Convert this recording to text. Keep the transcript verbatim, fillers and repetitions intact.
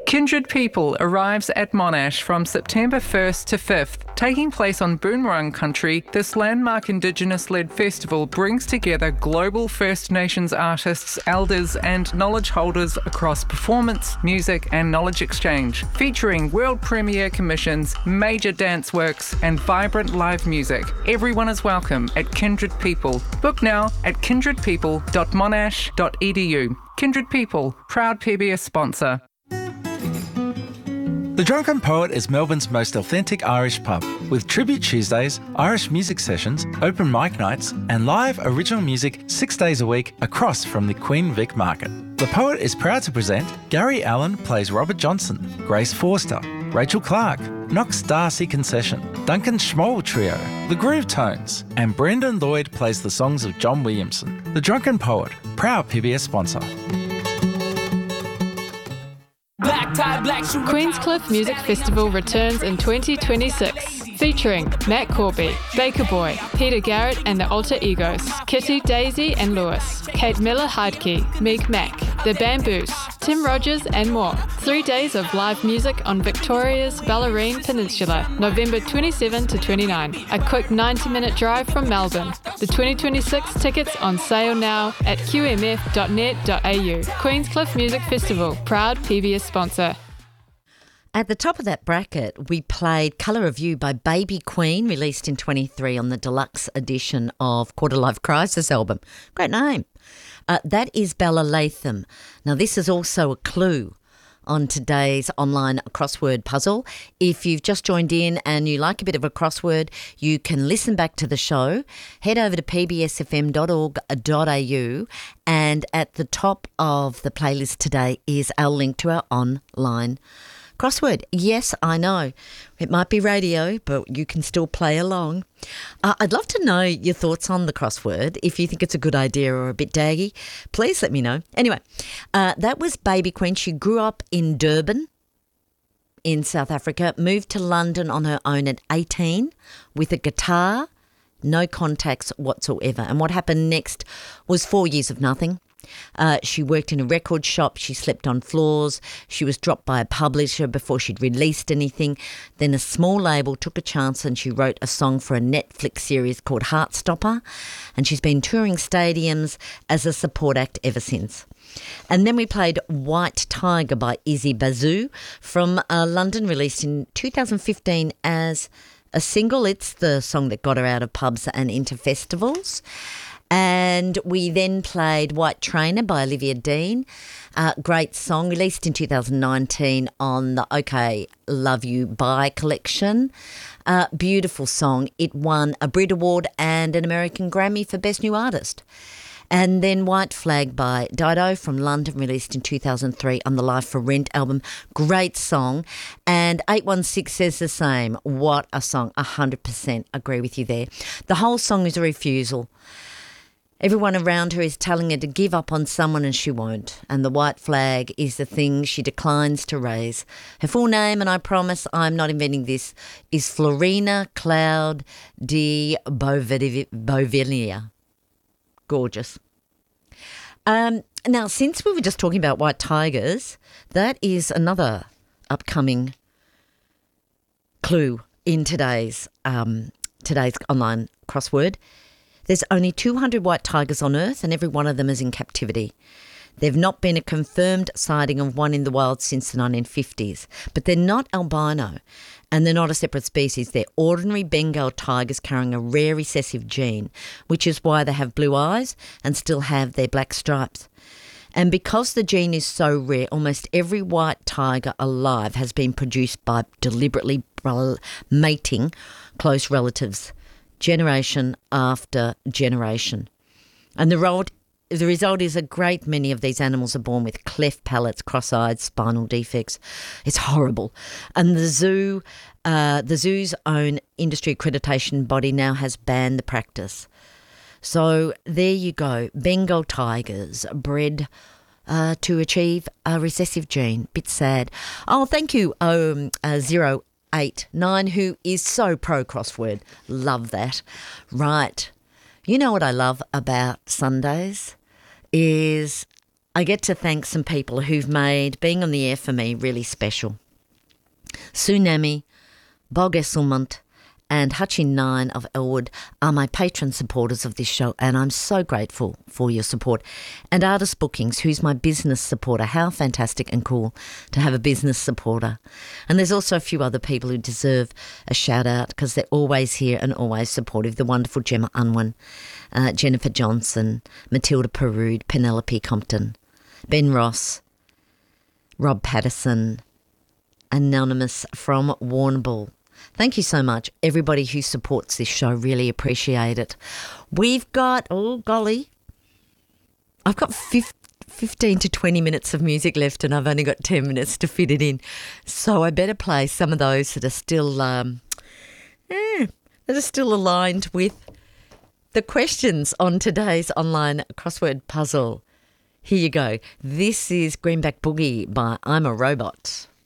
Kindred People arrives at Monash from September first to fifth. Taking place on Boonwurrung country, this landmark Indigenous-led festival brings together global First Nations artists, elders and knowledge holders across performance, music and knowledge exchange, featuring world premiere commissions, major dance works and vibrant live music. Everyone is welcome at Kindred People. Book now at kindred people dot monash dot e d u. Kindred People, proud P B S sponsor. The Drunken Poet is Melbourne's most authentic Irish pub, with Tribute Tuesdays, Irish music sessions, open mic nights and live original music six days a week across from the Queen Vic Market. The Poet is proud to present Gary Allen plays Robert Johnson, Grace Forster, Rachel Clark, Knox Darcy Concession, Duncan Schmoll Trio, The Groove Tones and Brendan Lloyd plays the songs of John Williamson. The Drunken Poet, proud P B S sponsor. Queenscliff Music Festival returns in twenty twenty-six, featuring Matt Corby, Baker Boy, Peter Garrett and the Alter Egos, Kitty, Daisy and Lewis, Kate Miller-Heidke, Meek Mac, The Bamboos, Tim Rogers and more. Three days of live music on Victoria's Bellarine Peninsula, November twenty-seventh to twenty-ninth. A quick ninety minute drive from Melbourne. The twenty twenty-six tickets on sale now at q m f dot net dot a u. Queenscliff Music Festival, proud P B S sponsor. At the top of that bracket, we played Colour of You by Baby Queen, released in twenty-three on the deluxe edition of Quarter Life Crisis album. Great name. Uh, that is Bella Latham. Now, this is also a clue on today's online crossword puzzle. If you've just joined in and you like a bit of a crossword, you can listen back to the show. Head over to p b s f m dot org dot a u and at the top of the playlist today is our link to our online crossword. Yes, I know. It might be radio, but you can still play along. Uh, I'd love to know your thoughts on the crossword. If you think it's a good idea or a bit daggy, please let me know. Anyway, uh, that was Baby Queen. She grew up in Durban in South Africa, moved to London on her own at eighteen with a guitar, no contacts whatsoever. And what happened next was four years of nothing. Uh, she worked in a record shop. She slept on floors. She was dropped by a publisher before she'd released anything. Then a small label took a chance and she wrote a song for a Netflix series called Heartstopper. And she's been touring stadiums as a support act ever since. And then we played White Tiger by Izzy Bazoo from uh, London, released in two thousand fifteen as a single. It's the song that got her out of pubs and into festivals. And we then played White Trainer by Olivia Dean. Uh, great song, released in two thousand nineteen on the OK Love You Bye collection. Uh, beautiful song. It won a Brit Award and an American Grammy for Best New Artist. And then White Flag by Dido from London, released in two thousand three on the Life for Rent album. Great song. And eight one six says the same. What a song. one hundred percent agree with you there. The whole song is a refusal. Everyone around her is telling her to give up on someone and she won't. And the white flag is the thing she declines to raise. Her full name, and I promise I'm not inventing this, is Florina Cloud de Bovillia. Gorgeous. Um, now, since we were just talking about white tigers, that is another upcoming clue in today's um, today's online crossword. There's only two hundred white tigers on Earth and every one of them is in captivity. There've not been a confirmed sighting of one in the wild since the nineteen fifties, but they're not albino and they're not a separate species. They're ordinary Bengal tigers carrying a rare recessive gene, which is why they have blue eyes and still have their black stripes. And because the gene is so rare, almost every white tiger alive has been produced by deliberately mating close relatives, generation after generation. And the result, the result is a great many of these animals are born with cleft palates, cross-eyed, spinal defects. It's horrible. And the zoo, uh, the zoo's own industry accreditation body now has banned the practice. So there you go, Bengal tigers bred uh, to achieve a recessive gene. Bit sad. Oh, thank you, um, uh, zero eight nine, who is so pro-crossword. Love that. Right. You know what I love about Sundays is I get to thank some people who've made being on the air for me really special. Tsunami, Bog Esselmont, and Hutchin Nine of Elwood are my patron supporters of this show, and I'm so grateful for your support. And Artist Bookings, who's my business supporter. How fantastic and cool to have a business supporter. And there's also a few other people who deserve a shout out because they're always here and always supportive. The wonderful Gemma Unwin, uh, Jennifer Johnson, Matilda Perude, Penelope Compton, Ben Ross, Rob Patterson, Anonymous from Warrnambool. Thank you so much, everybody who supports this show. Really appreciate it. We've got, oh golly, I've got fifteen to twenty minutes of music left and I've only got ten minutes to fit it in. So I better play some of those that are still, um, eh, that are still aligned with the questions on today's online crossword puzzle. Here you go. This is Greenback Boogie by I'm a Robot.